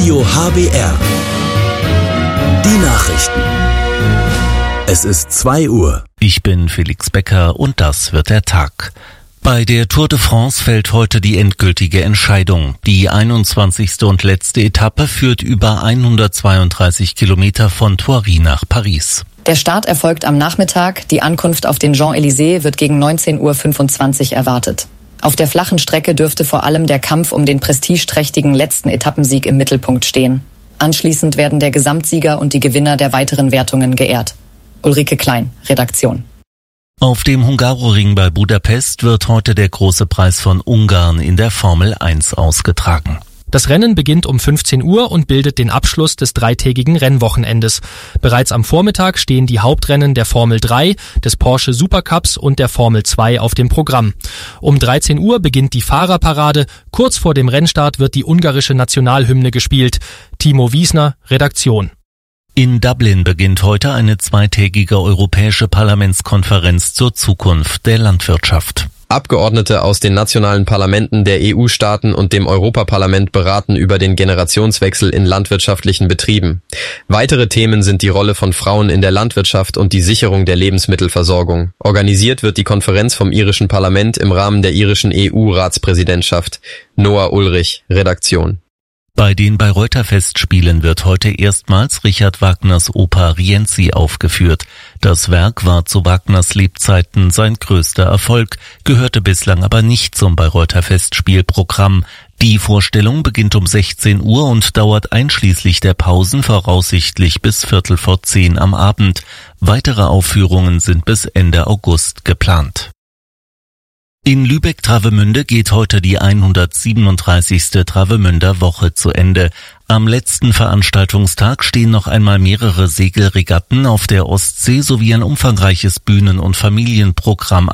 Radio HBR. Die Nachrichten. Es ist 2 Uhr. Ich bin Felix Becker und das wird der Tag. Bei der Tour de France fällt heute die endgültige Entscheidung. Die 21. und letzte Etappe führt über 132 Kilometer von Thoiry nach Paris. Der Start erfolgt am Nachmittag. Die Ankunft auf den Champs-Élysées wird gegen 19.25 Uhr erwartet. Auf der flachen Strecke dürfte vor allem der Kampf um den prestigeträchtigen letzten Etappensieg im Mittelpunkt stehen. Anschließend werden der Gesamtsieger und die Gewinner der weiteren Wertungen geehrt. Ulrike Klein, Redaktion. Auf dem Hungaroring bei Budapest wird heute der große Preis von Ungarn in der Formel 1 ausgetragen. Das Rennen beginnt um 15 Uhr und bildet den Abschluss des dreitägigen Rennwochenendes. Bereits am Vormittag stehen die Hauptrennen der Formel 3, des Porsche Supercups und der Formel 2 auf dem Programm. Um 13 Uhr beginnt die Fahrerparade. Kurz vor dem Rennstart wird die ungarische Nationalhymne gespielt. Timo Wiesner, Redaktion. In Dublin beginnt heute eine zweitägige europäische Parlamentskonferenz zur Zukunft der Landwirtschaft. Abgeordnete aus den nationalen Parlamenten der EU-Staaten und dem Europaparlament beraten über den Generationswechsel in landwirtschaftlichen Betrieben. Weitere Themen sind die Rolle von Frauen in der Landwirtschaft und die Sicherung der Lebensmittelversorgung. Organisiert wird die Konferenz vom irischen Parlament im Rahmen der irischen EU-Ratspräsidentschaft. Noah Ulrich, Redaktion. Bei den Bayreuther Festspielen wird heute erstmals Richard Wagners Oper Rienzi aufgeführt. Das Werk war zu Wagners Lebzeiten sein größter Erfolg, gehörte bislang aber nicht zum Bayreuther Festspielprogramm. Die Vorstellung beginnt um 16 Uhr und dauert einschließlich der Pausen voraussichtlich bis 9:45 am Abend. Weitere Aufführungen sind bis Ende August geplant. In Lübeck-Travemünde geht heute die 137. Travemünder Woche zu Ende. Am letzten Veranstaltungstag stehen noch einmal mehrere Segelregatten auf der Ostsee sowie ein umfangreiches Bühnen- und Familienprogramm